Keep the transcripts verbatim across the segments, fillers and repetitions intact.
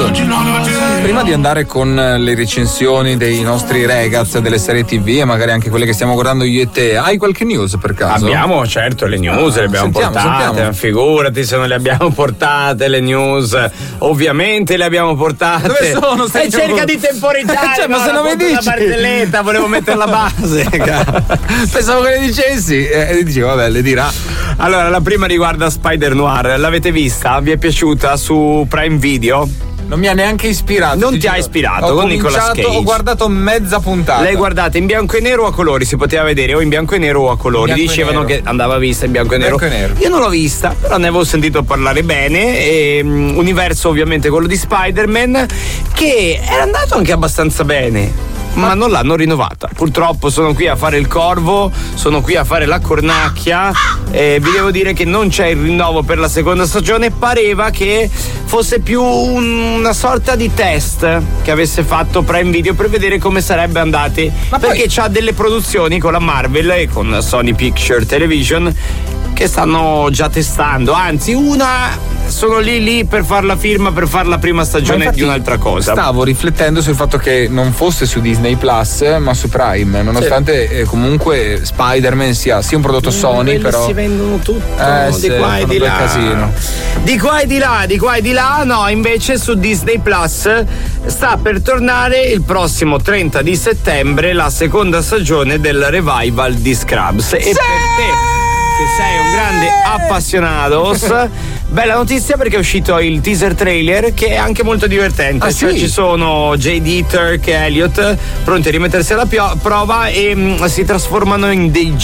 Certo. Prima di andare con le recensioni dei nostri ragazzi delle serie tivù e magari anche quelle che stiamo guardando io e te, hai qualche news per caso? Abbiamo, certo, le news, ah, le abbiamo sentiamo, portate, sentiamo. Figurati se non le abbiamo portate le news, ovviamente le abbiamo portate. Dove sono? E cerca di temporizzare, cioè, ma se non mi dici la barzelletta, volevo mettere la base. Pensavo che le dicessi e eh, dicevo vabbè, le dirà. Allora, la prima riguarda Spider-Noir, l'avete vista? Vi è piaciuta su Prime Video? Non mi ha neanche ispirato. Non ti, ti ha giuro. ispirato ho con Nicolas Cage. Ho guardato mezza puntata. L'hai guardata in bianco e nero o a colori? Si poteva vedere o in bianco e nero o a colori. Bianco e Dicevano nero. che andava vista in bianco e nero. Bianco e nero. Io non l'ho vista, però ne avevo sentito parlare bene. E, um, universo ovviamente quello di Spider-Man, che era andato anche abbastanza bene. Ma non l'hanno rinnovata. Purtroppo sono qui a fare il corvo, sono qui a fare la cornacchia. E vi devo dire che non c'è il rinnovo per la seconda stagione. Pareva che fosse più un, una sorta di test che avesse fatto Prime Video per vedere come sarebbe andati. Ma perché poi c'ha delle produzioni con la Marvel e con Sony Picture Television che stanno già testando. Anzi, una sono lì lì per far la firma per fare la prima stagione di un'altra cosa. Stavo riflettendo sul fatto che non fosse su Disney Plus ma su Prime, nonostante sì. eh, comunque Spider-Man sia, sia un prodotto mm, Sony, però si vendono tutto eh, di sì, qua e di là. Casino. Di qua e di là, di qua e di là. No, invece su Disney Plus sta per tornare il prossimo trenta di settembre la seconda stagione del revival di Scrubs. E sì! per te che sei un grande appassionato, bella notizia perché è uscito il teaser trailer che è anche molto divertente. Ah, cioè sì? Ci sono J D, Turk e Elliot pronti a rimettersi alla pio- prova e mh, si trasformano in dei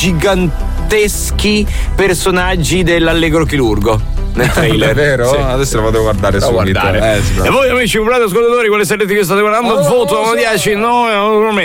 giganteschi personaggi dell'Allegro Chirurgo nel trailer. È vero? Sì. Adesso lo vado a guardare da subito. guardare. Eh, sì, e voi amici, un grande ascoltatori, quelle serie che state guardando, oh, voto oh, dieci, no,